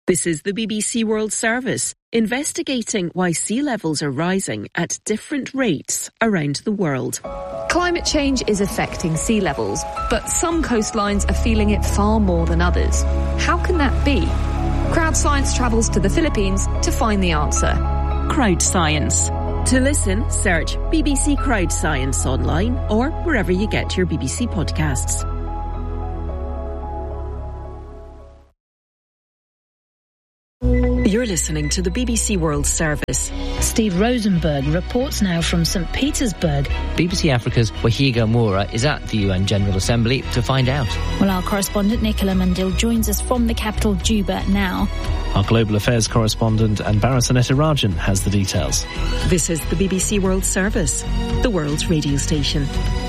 This is the BBC World Service, investigating why sea levels are rising at different rates around the world. Climate change is affecting sea levels, but some coastlines are feeling it far more than others. How can that be? Crowd Science travels to the Philippines to find the answer. Crowd Science. To listen, search BBC Crowd Science online or wherever you get your BBC podcasts. You're listening to the BBC World Service. Steve Rosenberg reports now from St. Petersburg. BBC Africa's Wahiga Moura is at the UN General Assembly to find out. Well, our correspondent Nicola Mandil joins us from the capital, Juba, now. Our Global Affairs correspondent Anbara Sanetarajan has the details. This is the BBC World Service, the world's radio station.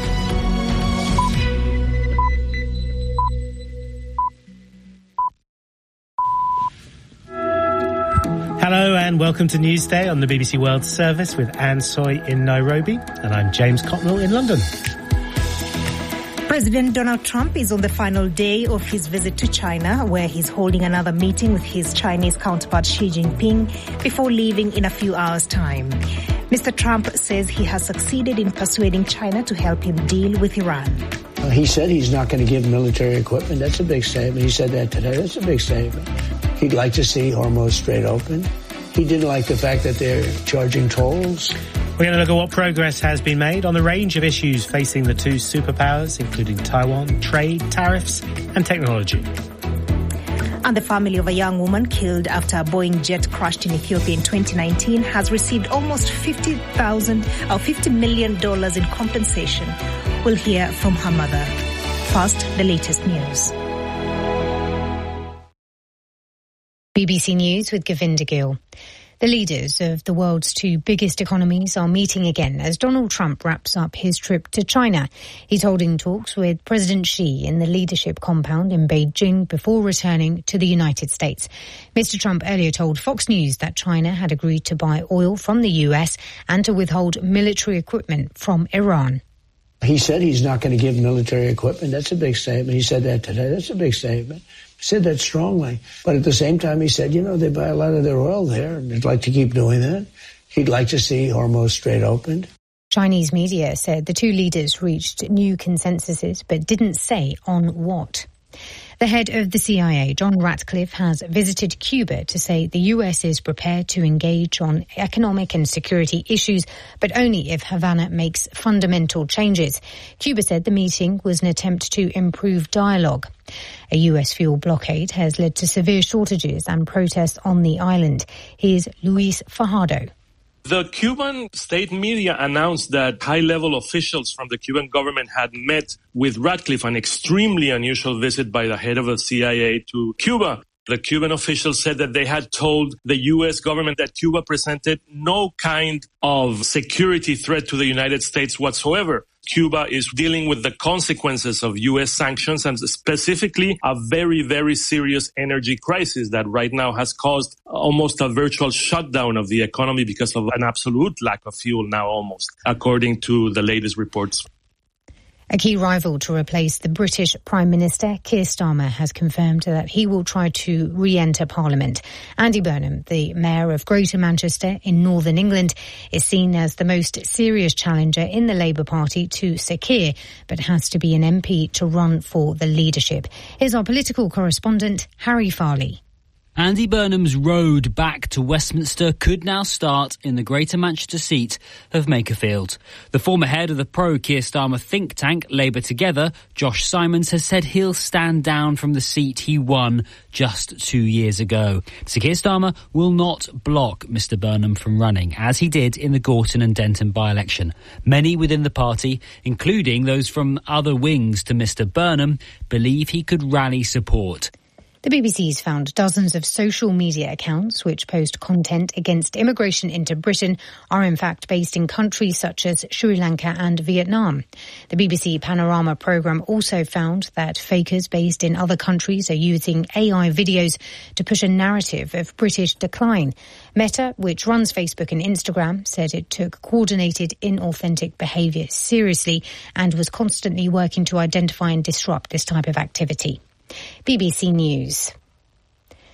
Hello and welcome to Newsday on the BBC World Service with Anne Soy in Nairobi, and I'm James Cotnell in London. President Donald Trump is on the final day of his visit to China, where he's holding another meeting with his Chinese counterpart Xi Jinping before leaving in a few hours' time. Mr. Trump says he has succeeded in persuading China to help him deal with Iran. He said he's not going to give military equipment. That's a big statement. He said that today. That's a big statement. He'd like to see Hormuz Strait open. He didn't like the fact that they're charging tolls. We're going to look at what progress has been made on the range of issues facing the two superpowers, including Taiwan, trade, tariffs and technology. And the family of a young woman killed after a Boeing jet crashed in Ethiopia in 2019 has received almost $50 million in compensation. We'll hear from her mother. First, the latest news. BBC News with Govinda Gill. The leaders of the world's two biggest economies are meeting again as Donald Trump wraps up his trip to China. He's holding talks with President Xi in the leadership compound in Beijing before returning to the United States. Mr. Trump earlier told Fox News that China had agreed to buy oil from the US and to withhold military equipment from Iran. He said he's not going to give military equipment. That's a big statement. He said that today. That's a big statement. He said that strongly. But at the same time, he said, they buy a lot of their oil there, and they'd like to keep doing that. He'd like to see Hormuz Strait opened. Chinese media said the two leaders reached new consensuses, but didn't say on what. The head of the CIA, John Ratcliffe, has visited Cuba to say the US is prepared to engage on economic and security issues, but only if Havana makes fundamental changes. Cuba said the meeting was an attempt to improve dialogue. A US fuel blockade has led to severe shortages and protests on the island. Here's Luis Fajardo. The Cuban state media announced that high-level officials from the Cuban government had met with Ratcliffe, an extremely unusual visit by the head of the CIA to Cuba. The Cuban officials said that they had told the U.S. government that Cuba presented no kind of security threat to the United States whatsoever. Cuba is dealing with the consequences of U.S. sanctions and specifically a very, very serious energy crisis that right now has caused almost a virtual shutdown of the economy because of an absolute lack of fuel now almost, according to the latest reports. A key rival to replace the British Prime Minister, Keir Starmer, has confirmed that he will try to re-enter Parliament. Andy Burnham, the Mayor of Greater Manchester in Northern England, is seen as the most serious challenger in the Labour Party to Sir Keir, but has to be an MP to run for the leadership. Here's our political correspondent, Harry Farley. Andy Burnham's road back to Westminster could now start in the Greater Manchester seat of Makerfield. The former head of the pro-Keir Starmer think tank Labour Together, Josh Simons, has said he'll stand down from the seat he won just 2 years ago. Sir Keir Starmer will not block Mr Burnham from running, as he did in the Gorton and Denton by-election. Many within the party, including those from other wings to Mr Burnham, believe he could rally support. The BBC's found dozens of social media accounts which post content against immigration into Britain are in fact based in countries such as Sri Lanka and Vietnam. The BBC Panorama programme also found that fakers based in other countries are using AI videos to push a narrative of British decline. Meta, which runs Facebook and Instagram, said it took coordinated inauthentic behaviour seriously and was constantly working to identify and disrupt this type of activity. BBC News.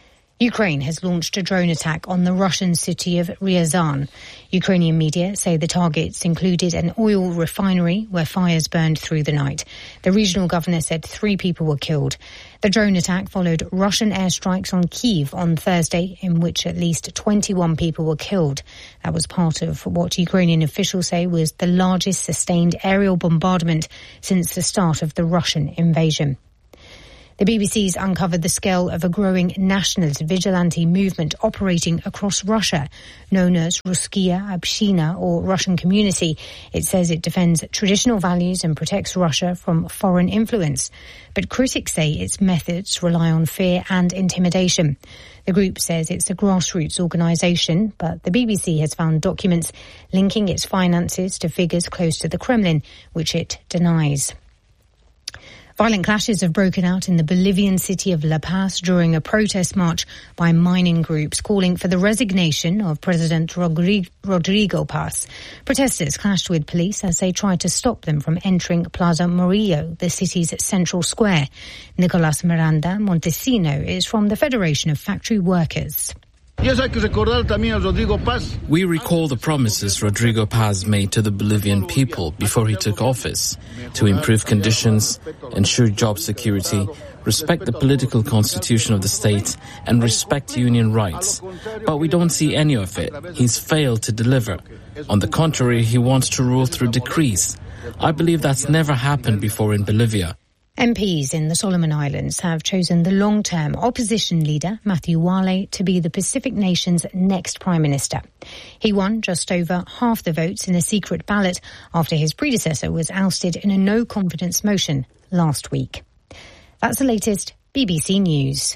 Ukraine has launched a drone attack on the Russian city of Ryazan. Ukrainian media say the targets included an oil refinery where fires burned through the night. The regional governor said 3 people were killed. The drone attack followed Russian airstrikes on Kyiv on Thursday, in which at least 21 people were killed. That was part of what Ukrainian officials say was the largest sustained aerial bombardment since the start of the Russian invasion. The BBC's uncovered the scale of a growing nationalist vigilante movement operating across Russia, known as Ruskaya Obshchina, or Russian Community. It says it defends traditional values and protects Russia from foreign influence. But critics say its methods rely on fear and intimidation. The group says it's a grassroots organisation, but the BBC has found documents linking its finances to figures close to the Kremlin, which it denies. Violent clashes have broken out in the Bolivian city of La Paz during a protest march by mining groups calling for the resignation of President Rodrigo Paz. Protesters clashed with police as they tried to stop them from entering Plaza Murillo, the city's central square. Nicolas Miranda Montesino is from the Federation of Factory Workers. We recall the promises Rodrigo Paz made to the Bolivian people before he took office to improve conditions, ensure job security, respect the political constitution of the state, and respect union rights. But we don't see any of it. He's failed to deliver. On the contrary, he wants to rule through decrees. I believe that's never happened before in Bolivia. MPs in the Solomon Islands have chosen the long-term opposition leader, Matthew Wale, to be the Pacific nation's next Prime Minister. He won just over half the votes in a secret ballot after his predecessor was ousted in a no-confidence motion last week. That's the latest BBC News.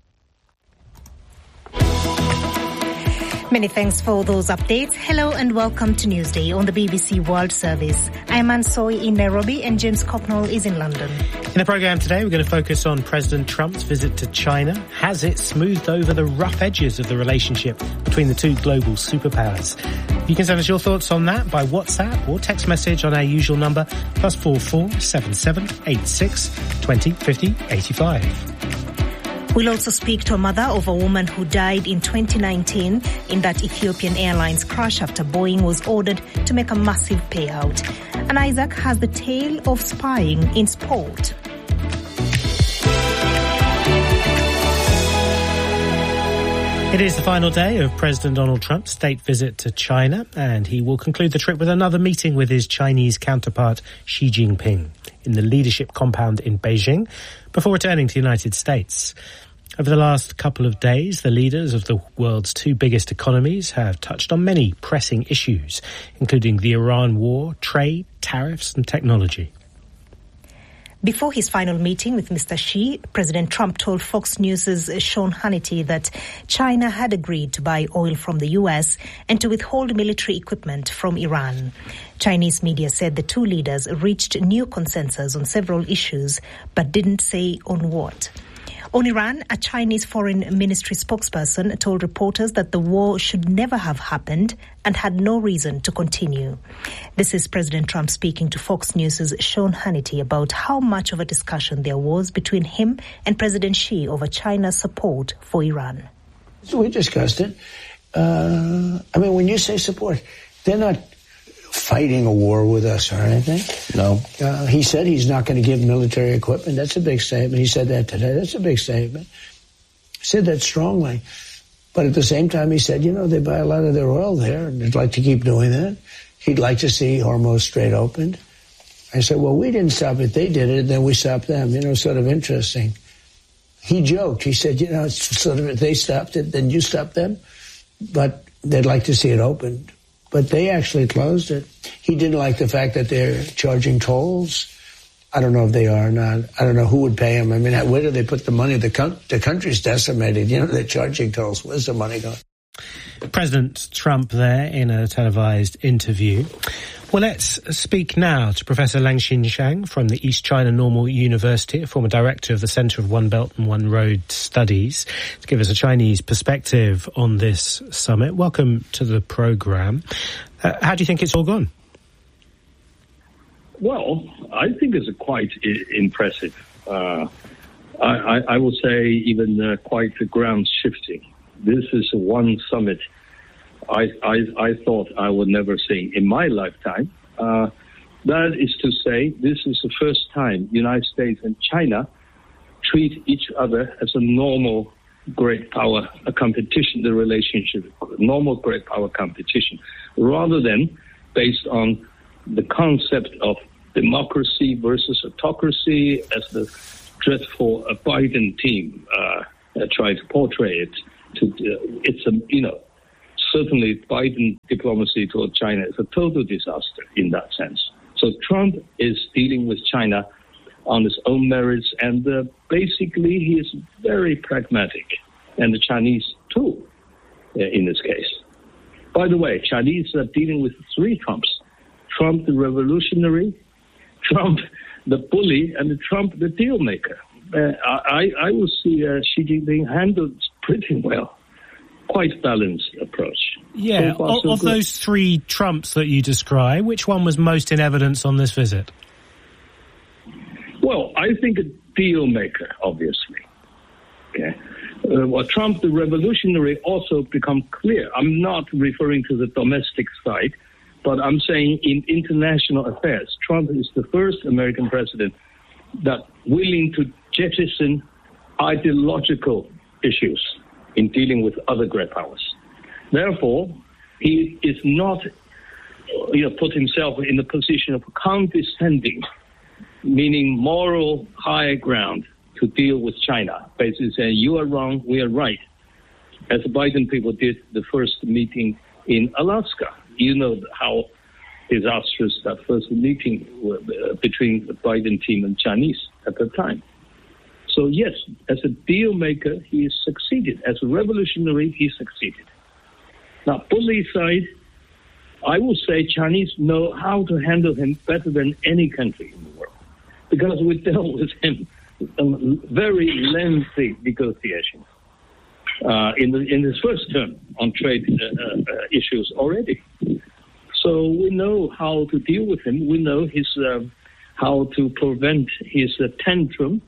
Many thanks for those updates. Hello and welcome to Newsday on the BBC World Service. I'm Ansoy in Nairobi and James Copnall is in London. In the programme today, we're going to focus on President Trump's visit to China. Has it smoothed over the rough edges of the relationship between the two global superpowers? You can send us your thoughts on that by WhatsApp or text message on our usual number, +44 77 86 20 50 85. We'll also speak to a mother of a woman who died in 2019 in that Ethiopian Airlines crash after Boeing was ordered to make a massive payout. And Isaac has the tale of spying in sport. It is the final day of President Donald Trump's state visit to China, and he will conclude the trip with another meeting with his Chinese counterpart Xi Jinping in the leadership compound in Beijing before returning to the United States. Over the last couple of days, the leaders of the world's 2 biggest economies have touched on many pressing issues, including the Iran war, trade, tariffs and technology. Before his final meeting with Mr. Xi, President Trump told Fox News' Sean Hannity that China had agreed to buy oil from the U.S. and to withhold military equipment from Iran. Chinese media said the 2 leaders reached new consensus on several issues, but didn't say on what. On Iran, a Chinese foreign ministry spokesperson told reporters that the war should never have happened and had no reason to continue. This is President Trump speaking to Fox News' Sean Hannity about how much of a discussion there was between him and President Xi over China's support for Iran. So we discussed it. When you say support, they're not fighting a war with us or anything. No. He said he's not going to give military equipment. That's a big statement. He said that today. That's a big statement. He said that strongly. But at the same time, he said, they buy a lot of their oil there, and they'd like to keep doing that. He'd like to see Hormuz Strait opened. I said, well, we didn't stop it. They did it, and then we stopped them. Sort of interesting. He joked. He said, it's sort of, if they stopped it, then you stopped them. But they'd like to see it opened. But they actually closed it. He didn't like the fact that they're charging tolls. I don't know if they are or not. I don't know who would pay them. Where do they put the money? The country's decimated. They're charging tolls. Where's the money going? President Trump there in a televised interview. Well, let's speak now to Professor Langxin Zhang from the East China Normal University, a former director of the Center of One Belt and One Road Studies, to give us a Chinese perspective on this summit. Welcome to the program. How do you think it's all gone? Well, I think it's quite impressive. I would say even quite ground shifting. This is one summit I thought I would never see in my lifetime. That is to say, this is the first time United States and China treat each other as a normal great power competition, the relationship, normal great power competition, rather than based on the concept of democracy versus autocracy as the dreadful Biden team tried to portray it. It's certainly Biden diplomacy toward China is a total disaster in that sense. So Trump is dealing with China on his own merits, and basically he is very pragmatic, and the Chinese too, in this case. By the way, Chinese are dealing with three Trumps: Trump the revolutionary, Trump the bully, and Trump the deal maker. I will see Xi Jinping handled pretty well. Quite balanced approach. Yeah, so of those three Trumps that you describe, which one was most in evidence on this visit? Well, I think a deal maker, obviously. Okay. Trump, the revolutionary, also become clear. I'm not referring to the domestic side, but I'm saying in international affairs, Trump is the first American president that willing to jettison ideological issues in dealing with other great powers. Therefore, he is not put himself in the position of condescending, meaning moral high ground to deal with China, basically saying you are wrong, we are right, as the Biden people did the first meeting in Alaska. You know how disastrous that first meeting between the Biden team and Chinese at the time. So yes, as a deal maker, he has succeeded. As a revolutionary, he succeeded. Now, bully side, I would say Chinese know how to handle him better than any country in the world, because we dealt with him very lengthy negotiations in his first term on trade issues already. So we know how to deal with him. We know how to prevent his tantrum,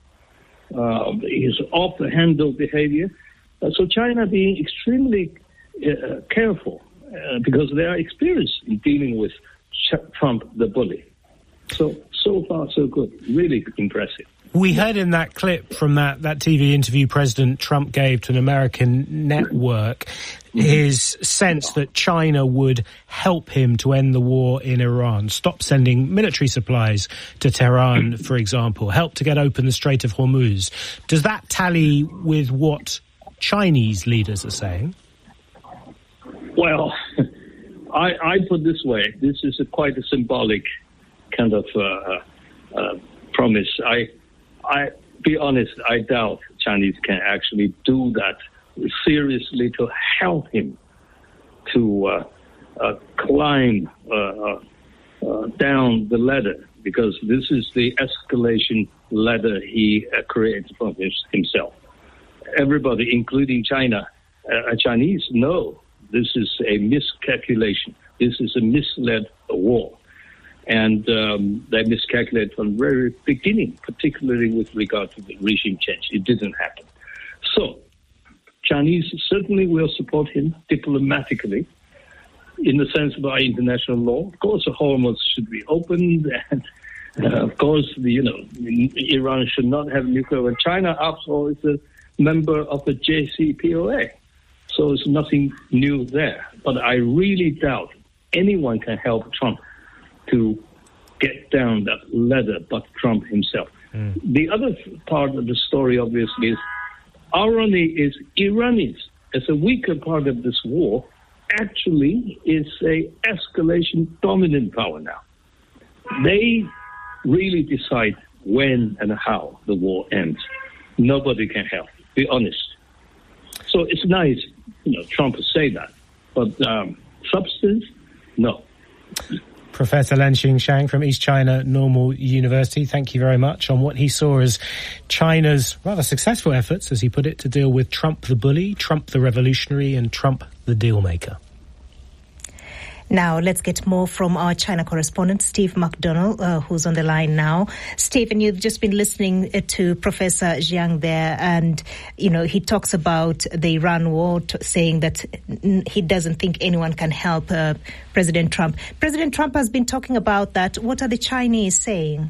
his off-the-handle behavior. So China being extremely careful because they are experienced in dealing with Trump the bully. So far, so good. Really impressive. We heard in that clip from that TV interview President Trump gave to an American network his sense that China would help him to end the war in Iran, stop sending military supplies to Tehran, for example, help to get open the Strait of Hormuz. Does that tally with what Chinese leaders are saying? Well, I put this way. This is quite a symbolic kind of promise. I be honest, I doubt Chinese can actually do that seriously to help him to climb down the ladder, because this is the escalation ladder he created for himself. Everybody, including Chinese, know this is a miscalculation. This is a misled war. And they miscalculated from the very beginning, particularly with regard to the regime change. It didn't happen. So Chinese certainly will support him diplomatically in the sense of our international law. Of course, the Hormuz should be opened, and of course, Iran should not have nuclear. And China, after all, is a member of the JCPOA, so it's nothing new there. But I really doubt anyone can help Trump to get down that ladder but Trump himself. The other part of the story, obviously, is irony is Iranians, as a weaker part of this war, actually is a escalation dominant power now. They really decide when and how the war ends. Nobody can help, be honest. So it's nice, Trump to say that, but substance, no. Professor Lanxing Shang from East China Normal University, thank you very much on what he saw as China's rather successful efforts, as he put it, to deal with Trump the bully, Trump the revolutionary, and Trump the deal maker. Now, let's get more from our China correspondent, Steve McDonald, who's on the line now. Stephen, you've just been listening to Professor Jiang there, and, he talks about the Iran war, saying that he doesn't think anyone can help President Trump. President Trump has been talking about that. What are the Chinese saying?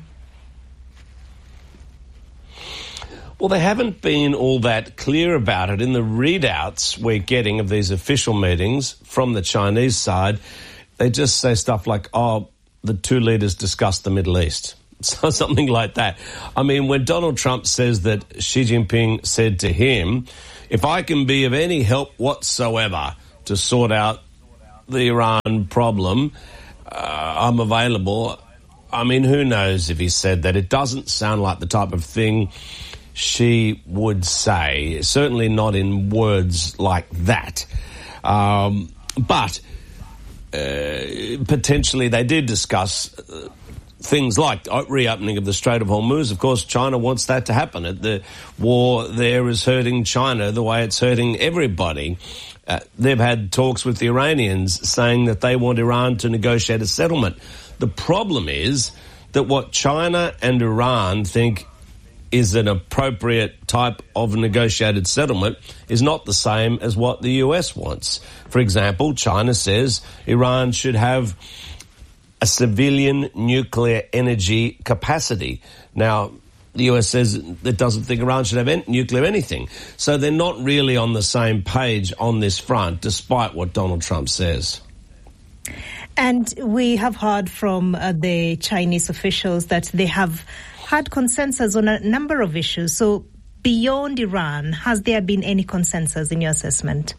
Well, they haven't been all that clear about it. In the readouts we're getting of these official meetings from the Chinese side, they just say stuff like, the two leaders discussed the Middle East. So something like that. I mean, when Donald Trump says that Xi Jinping said to him, if I can be of any help whatsoever to sort out the Iran problem, I'm available. I mean, who knows if he said that? It doesn't sound like the type of thing she would say, certainly not in words like that. But potentially they did discuss things like reopening of the Strait of Hormuz. Of course, China wants that to happen. The war there is hurting China the way it's hurting everybody. They've had talks with the Iranians saying that they want Iran to negotiate a settlement. The problem is that what China and Iran think is an appropriate type of negotiated settlement is not the same as what the US wants. For example, China says Iran should have a civilian nuclear energy capacity. Now, the US says it doesn't think Iran should have nuclear anything. So they're not really on the same page on this front, despite what Donald Trump says. And we have heard from the Chinese officials that they have had consensus on a number of issues. So beyond Iran, has there been any consensus in your assessment?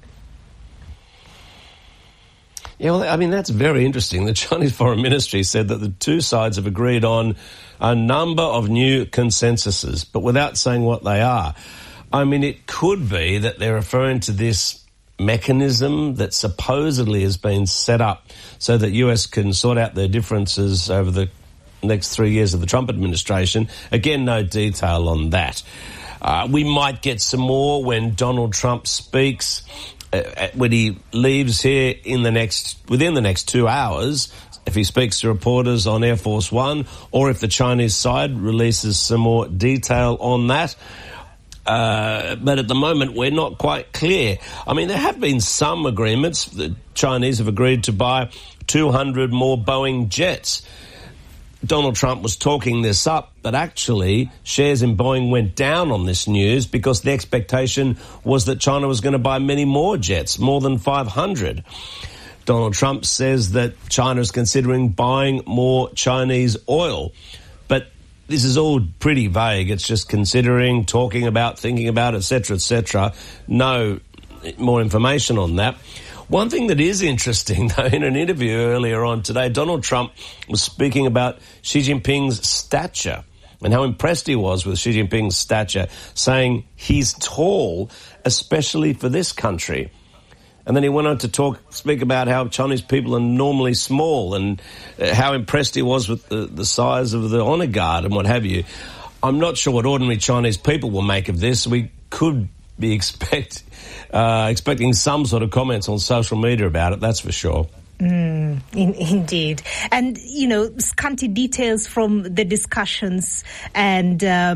Yeah, well, I mean, that's very interesting. The Chinese Foreign Ministry said that the two sides have agreed on a number of new consensuses, but without saying what they are. I mean, it could be that they're referring to this mechanism that supposedly has been set up so that US can sort out their differences over the next 3 years of the Trump administration. Again, no detail on that. We might get some more when Donald Trump speaks, when he leaves here within the next 2 hours, if he speaks to reporters on Air Force One, or if the Chinese side releases some more detail on that. But at the moment, we're not quite clear. I mean, there have been some agreements. The Chinese have agreed to buy 200 more Boeing jets. Donald Trump was talking this up, but actually shares in Boeing went down on this news because the expectation was that China was going to buy many more jets, more than 500. Donald Trump says that China is considering buying more Chinese oil. But this is all pretty vague. It's just considering, talking about, thinking about, etc., etc. No more information on that. One thing that is interesting, though, in an interview earlier on today, Donald Trump was speaking about Xi Jinping's stature and how impressed he was with Xi Jinping's stature, saying he's tall, especially for this country. And then he went on to speak about how Chinese people are normally small and how impressed he was with the size of the honor guard and what have you. I'm not sure what ordinary Chinese people will make of this. We could be expecting some sort of comments on social media about it, that's for sure. Indeed. And, scanty details from the discussions and,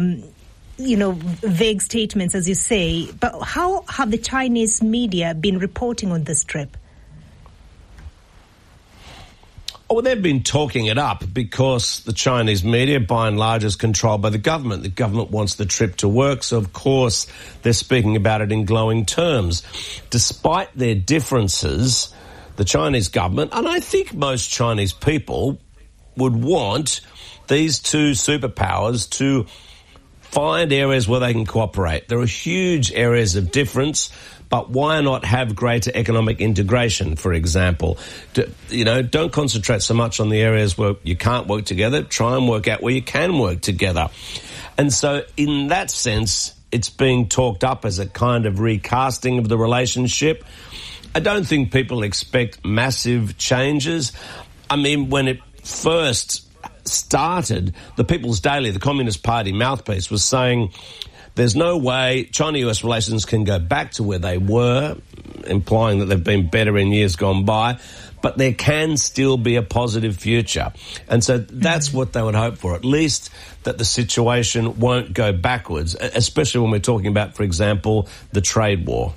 vague statements, as you say. But how have the Chinese media been reporting on this trip? Well, they've been talking it up because the Chinese media, by and large, is controlled by the government. The government wants the trip to work, so of course they're speaking about it in glowing terms. Despite their differences, the Chinese government, and I think most Chinese people, would want these two superpowers to find areas where they can cooperate. There are huge areas of difference, but why not have greater economic integration, for example? Don't concentrate so much on the areas where you can't work together. Try and work out where you can work together. And so in that sense, it's being talked up as a kind of recasting of the relationship. I don't think people expect massive changes. I mean, when it first started, the People's Daily, the Communist Party mouthpiece, was saying there's no way China-US relations can go back to where they were implying that they've been better in years gone by. But there can still be a positive future. And so that's what they would hope for, at least that the situation won't go backwards, especially when we're talking about, for example, the trade war.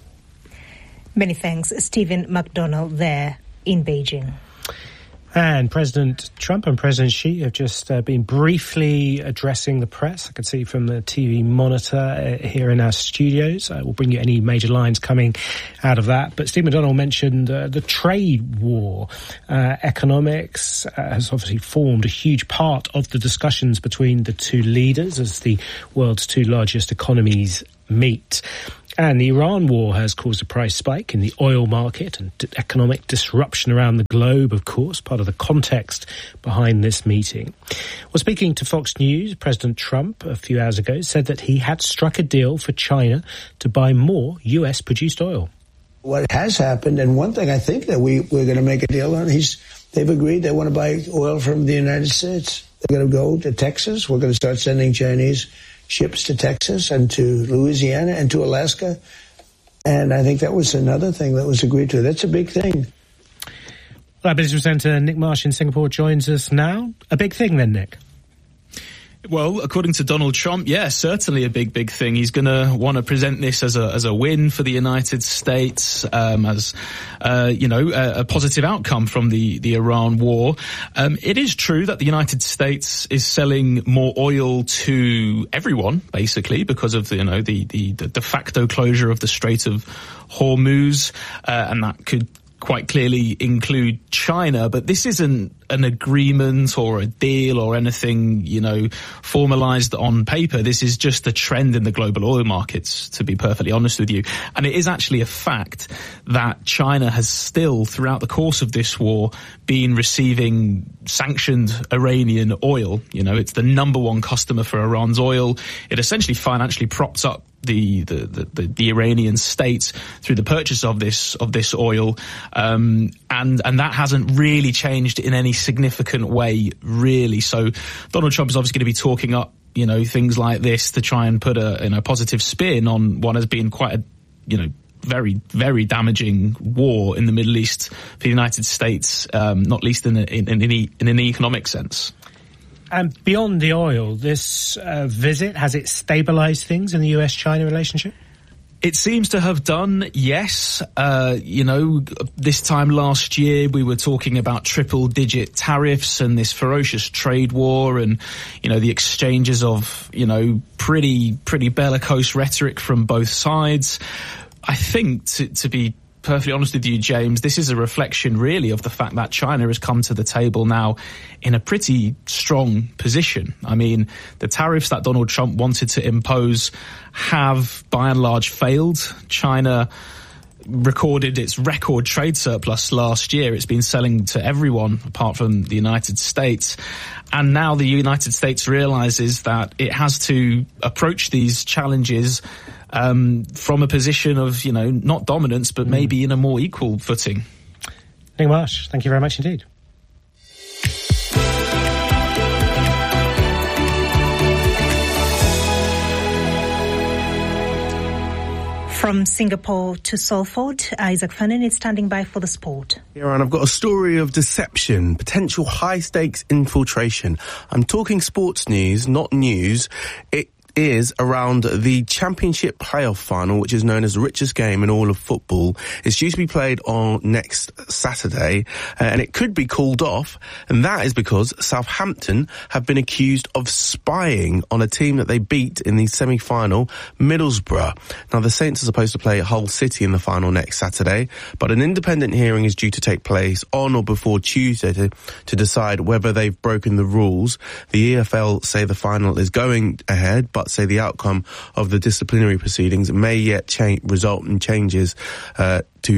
Many thanks, Stephen McDonald there in Beijing. And President Trump and President Xi have just been briefly addressing the press. I can see from the TV monitor here in our studios. We'll bring you any major lines coming out of that. But Steve McDonald mentioned the trade war. Economics has obviously formed a huge part of the discussions between the two leaders as the world's two largest economies meet. And the Iran war has caused a price spike in the oil market and economic disruption around the globe, of course, part of the context behind this meeting. Well, speaking to Fox News, President Trump a few hours ago said that he had struck a deal for China to buy more US-produced oil. What has happened, and one thing I think that we're going to make a deal on, they've agreed they want to buy oil from the United States. They're going to go to Texas. We're going to start sending Chinese ships to Texas and to Louisiana and to Alaska. And I think that was another thing that was agreed to. That's a big thing. Well, our business presenter Nick Marsh in Singapore joins us now. A big thing then, Nick? Well, according to Donald Trump, yeah, certainly a big thing. He's going to want to present this as a win for the United States, as a positive outcome from the Iran war. It is true that the United States is selling more oil to everyone, basically, because of the de facto closure of the Strait of Hormuz, and that could quite clearly include China, but this isn't an agreement or a deal or anything, formalized on paper. This is just a trend in the global oil markets, to be perfectly honest with you. And it is actually a fact that China has still, throughout the course of this war, been receiving sanctioned Iranian oil. It's the number one customer for Iran's oil. It essentially financially props up the Iranian state through the purchase of this oil, and that hasn't really changed in any significant way, really. So Donald Trump is obviously going to be talking up, things like this to try and put a positive spin on what has been quite a, very, very damaging war in the Middle East for the United States, not least in an economic sense. And beyond the oil, this visit, has it stabilized things in the US-China relationship? It seems to have done, yes. This time last year we were talking about triple-digit tariffs and this ferocious trade war and, the exchanges of, pretty bellicose rhetoric from both sides. I think, to be perfectly honest with you, James, this is a reflection really of the fact that China has come to the table now in a pretty strong position. I mean, the tariffs that Donald Trump wanted to impose have by and large failed. China recorded its record trade surplus last year. It's been selling to everyone apart from the United States. And now the United States realizes that it has to approach these challenges from a position of, not dominance, but maybe in a more equal footing. Nick Marsh, thank you very much indeed. From Singapore to Salford, Isaac Fannin is standing by for the sport. Yeah, and I've got a story of deception, potential high-stakes infiltration. I'm talking sports news, not news. It is around the Championship playoff final, which is known as the richest game in all of football. It's due to be played on next Saturday, and it could be called off, and that is because Southampton have been accused of spying on a team that they beat in the semi-final, Middlesbrough. Now, the Saints are supposed to play Hull City in the final next Saturday, but an independent hearing is due to take place on or before Tuesday to decide whether they've broken the rules. The EFL say the final is going ahead, but say the outcome of the disciplinary proceedings may yet result in changes to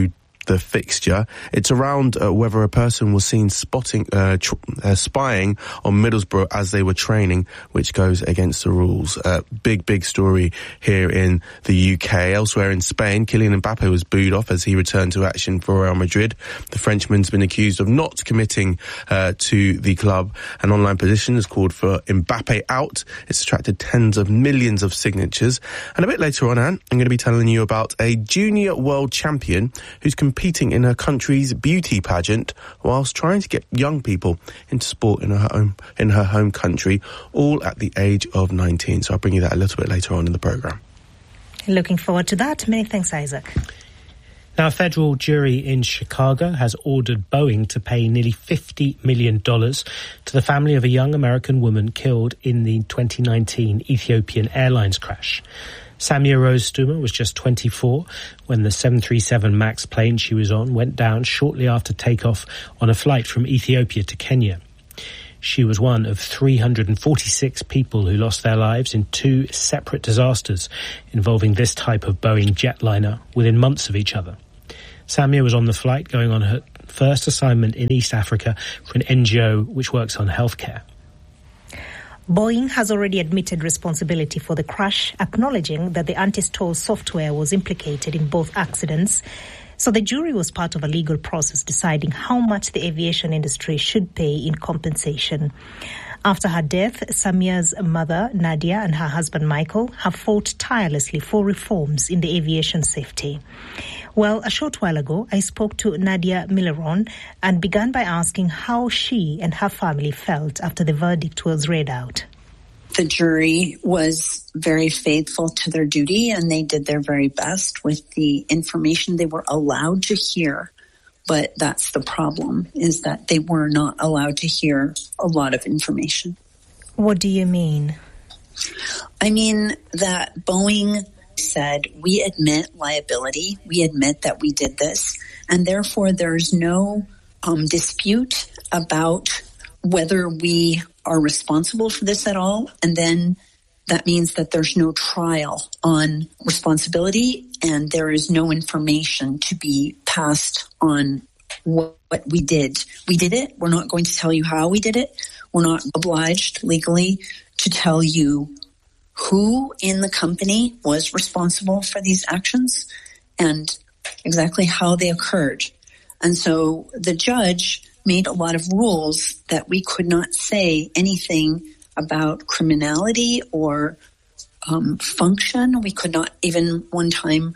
the fixture. It's around whether a person was seen spying on Middlesbrough as they were training, which goes against the rules. Big story here in the UK. Elsewhere in Spain, Kylian Mbappe was booed off as he returned to action for Real Madrid. The Frenchman's been accused of not committing to the club. An online petition has called for Mbappe out. It's attracted tens of millions of signatures. And a bit later on, Anne, I'm going to be telling you about a junior world champion who's competing in her country's beauty pageant whilst trying to get young people into sport in her home country, all at the age of 19. So I'll bring you that a little bit later on in the programme. Looking forward to that. Many thanks, Isaac. Now, a federal jury in Chicago has ordered Boeing to pay nearly $50 million to the family of a young American woman killed in the 2019 Ethiopian Airlines crash. Samia Rose Stuma was just 24 when the 737 MAX plane she was on went down shortly after takeoff on a flight from Ethiopia to Kenya. She was one of 346 people who lost their lives in two separate disasters involving this type of Boeing jetliner within months of each other. Samia was on the flight going on her first assignment in East Africa for an NGO which works on healthcare. Boeing has already admitted responsibility for the crash, acknowledging that the anti-stall software was implicated in both accidents. So the jury was part of a legal process deciding how much the aviation industry should pay in compensation. After her death, Samia's mother, Nadia, and her husband, Michael, have fought tirelessly for reforms in the aviation safety. Well, a short while ago, I spoke to Nadia Milleron and began by asking how she and her family felt after the verdict was read out. The jury was very faithful to their duty, and they did their very best with the information they were allowed to hear. But that's the problem, is that they were not allowed to hear a lot of information. What do you mean? I mean that Boeing said, we admit liability, we admit that we did this, and therefore there's no dispute about whether we are responsible for this at all, and then that means that there's no trial on responsibility and there is no information to be passed on what we did. We did it. We're not going to tell you how we did it. We're not obliged legally to tell you who in the company was responsible for these actions and exactly how they occurred. And so the judge made a lot of rules that we could not say anything about criminality or function. We could not even one time,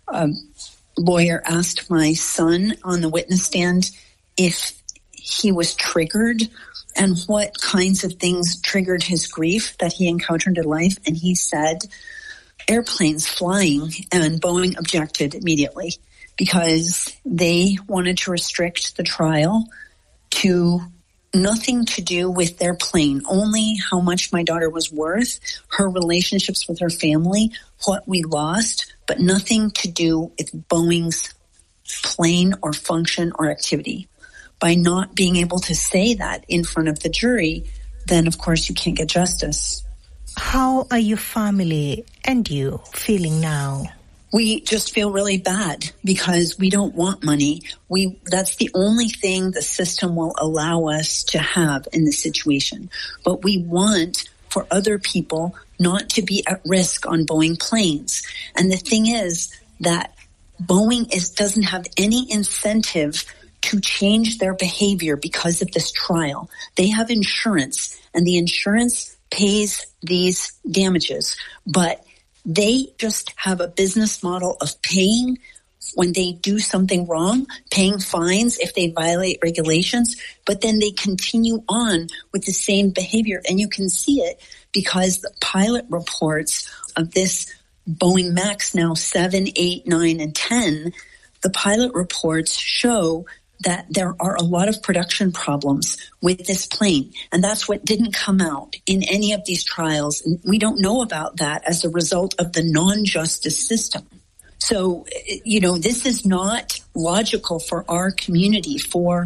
lawyer asked my son on the witness stand if he was triggered and what kinds of things triggered his grief that he encountered in life. And he said, airplanes flying, and Boeing objected immediately because they wanted to restrict the trial to nothing to do with their plane, only how much my daughter was worth, her relationships with her family, what we lost, but nothing to do with Boeing's plane or function or activity. By not being able to say that in front of the jury, then of course you can't get justice. How are your family and you feeling now? We just feel really bad because we don't want money. That's the only thing the system will allow us to have in this situation. But we want for other people not to be at risk on Boeing planes. And the thing is that Boeing doesn't have any incentive to change their behavior because of this trial. They have insurance, and the insurance pays these damages, but they just have a business model of paying when they do something wrong, paying fines if they violate regulations, but then they continue on with the same behavior. And you can see it because the pilot reports of this Boeing MAX, now 7, 8, 9, and 10, the pilot reports show that there are a lot of production problems with this plane. And that's what didn't come out in any of these trials. And we don't know about that as a result of the non-justice system. So, this is not logical for our community, for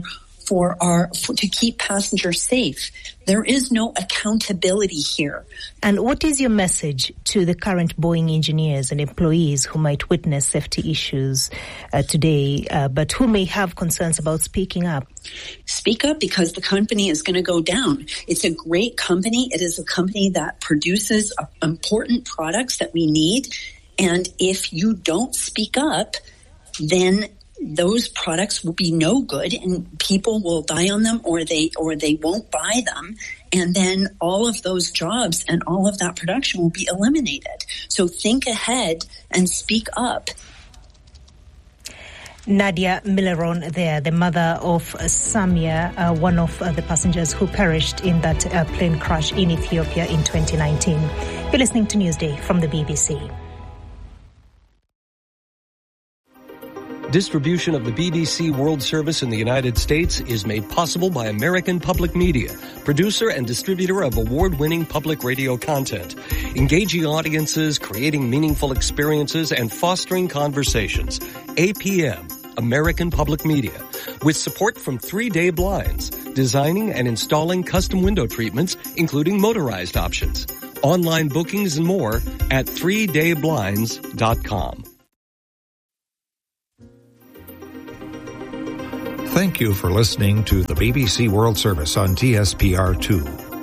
to keep passengers safe. There is no accountability here. And what is your message to the current Boeing engineers and employees who might witness safety issues today, but who may have concerns about speaking up? Speak up, because the company is going to go down. It's a great company. It is a company that produces important products that we need. And if you don't speak up, then those products will be no good and people will die on them, or they won't buy them. And then all of those jobs and all of that production will be eliminated. So think ahead and speak up. Nadia Milleron there, the mother of Samia, one of the passengers who perished in that plane crash in Ethiopia in 2019. You're listening to Newsday from the BBC. Distribution of the BBC World Service in the United States is made possible by American Public Media, producer and distributor of award-winning public radio content, engaging audiences, creating meaningful experiences, and fostering conversations. APM, American Public Media, with support from 3 Day Blinds, designing and installing custom window treatments, including motorized options. Online bookings and more at 3dayblinds.com. Thank you for listening to the BBC World Service on TSPR2.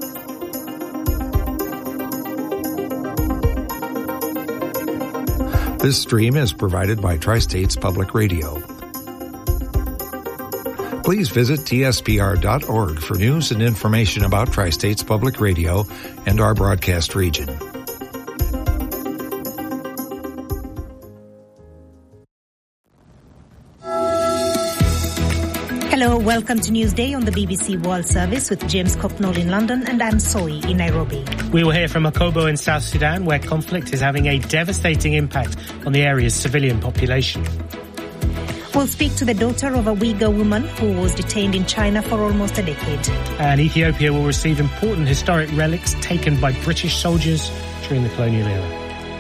This stream is provided by Tri-States Public Radio. Please visit tspr.org for news and information about Tri-States Public Radio and our broadcast region. Hello, welcome to Newsday on the BBC World Service with James Cocknall in London and Anne Soy in Nairobi. We will hear from Akobo in South Sudan, where conflict is having a devastating impact on the area's civilian population. We'll speak to the daughter of a Uyghur woman who was detained in China for almost a decade. And Ethiopia will receive important historic relics taken by British soldiers during the colonial era.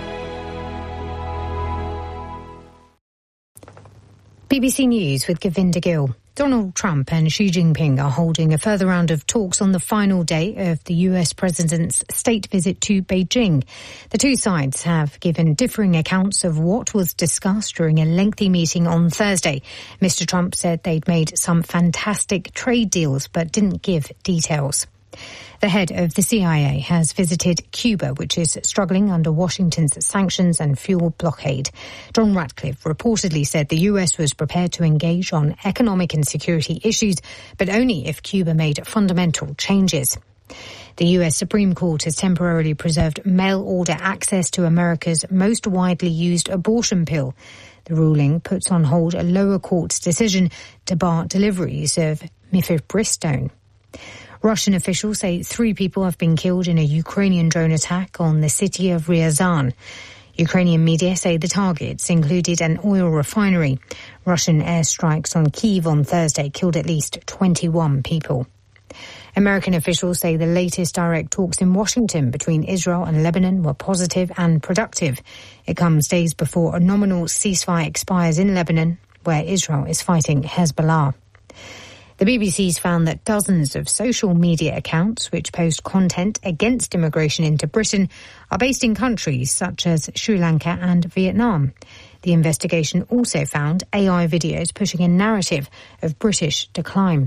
BBC News with Govinda Gill. Donald Trump and Xi Jinping are holding a further round of talks on the final day of the US president's state visit to Beijing. The two sides have given differing accounts of what was discussed during a lengthy meeting on Thursday. Mr. Trump said they'd made some fantastic trade deals but didn't give details. The head of the CIA has visited Cuba, which is struggling under Washington's sanctions and fuel blockade. John Ratcliffe reportedly said the US was prepared to engage on economic and security issues, but only if Cuba made fundamental changes. The US Supreme Court has temporarily preserved mail-order access to America's most widely used abortion pill. The ruling puts on hold a lower court's decision to bar deliveries of mifepristone. Russian officials say 3 people have been killed in a Ukrainian drone attack on the city of Ryazan. Ukrainian media say the targets included an oil refinery. Russian airstrikes on Kyiv on Thursday killed at least 21 people. American officials say the latest direct talks in Washington between Israel and Lebanon were positive and productive. It comes days before a nominal ceasefire expires in Lebanon, where Israel is fighting Hezbollah. The BBC's found that dozens of social media accounts which post content against immigration into Britain are based in countries such as Sri Lanka and Vietnam. The investigation also found AI videos pushing a narrative of British decline.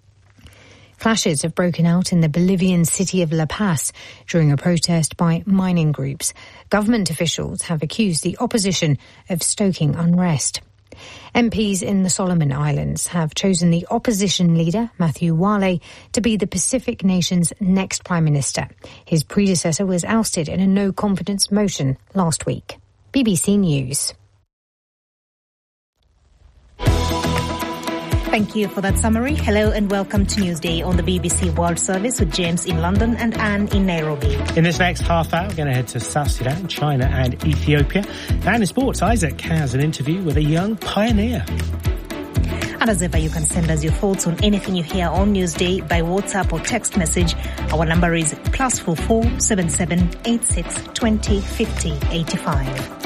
Clashes have broken out in the Bolivian city of La Paz during a protest by mining groups. Government officials have accused the opposition of stoking unrest. MPs in the Solomon Islands have chosen the opposition leader, Matthew Wale, to be the Pacific nation's next Prime Minister. His predecessor was ousted in a no-confidence motion last week. BBC News. Thank you for that summary. Hello and welcome to Newsday on the BBC World Service with James in London and Anne in Nairobi. In this next half hour, we're going to head to South Sudan, China and Ethiopia. And in sports, Isaac has an interview with a young pioneer. And as ever, you can send us your thoughts on anything you hear on Newsday by WhatsApp or text message. Our number is +44 77 86 20 50 85.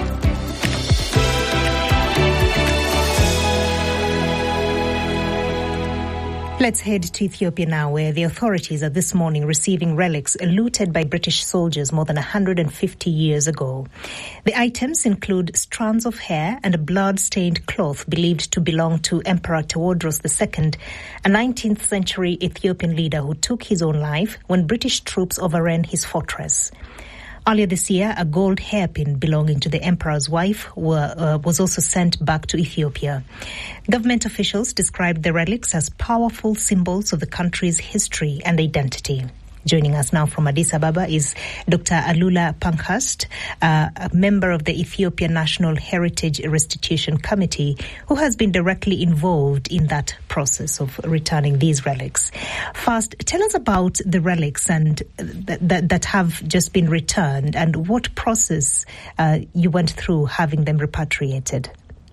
Let's head to Ethiopia now, where the authorities are this morning receiving relics looted by British soldiers more than 150 years ago. The items include strands of hair and a blood-stained cloth believed to belong to Emperor Tewodros II, a 19th century Ethiopian leader who took his own life when British troops overran his fortress. Earlier this year, a gold hairpin belonging to the emperor's wife was also sent back to Ethiopia. Government officials described the relics as powerful symbols of the country's history and identity. Joining us now from Addis Ababa is Dr. Alula Pankhurst, a member of the Ethiopian National Heritage Restitution Committee, who has been directly involved in that process of returning these relics. First, tell us about the relics and that have just been returned and what process you went through having them repatriated.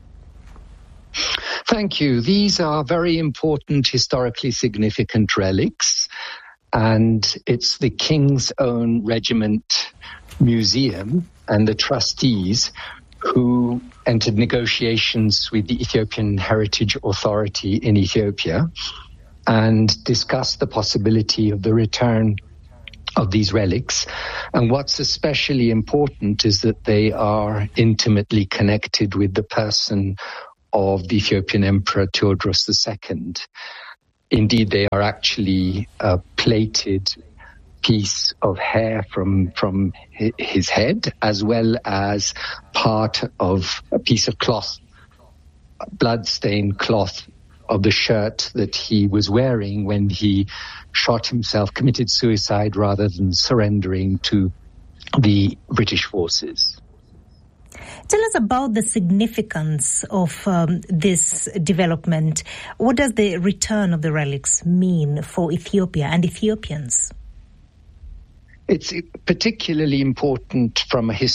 Thank you. These are very important, historically significant relics. And it's the King's Own Regiment Museum and the trustees who entered negotiations with the Ethiopian Heritage Authority in Ethiopia and discussed the possibility of the return of these relics. And what's especially important is that they are intimately connected with the person of the Ethiopian Emperor Tewodros II. Indeed, they are actually a plated piece of hair from his head, as well as part of a piece of cloth, blood-stained cloth of the shirt that he was wearing when he shot himself, committed suicide rather than surrendering to the British forces. Tell us about the significance of this development. What does the return of the relics mean for Ethiopia and Ethiopians? It's particularly important from a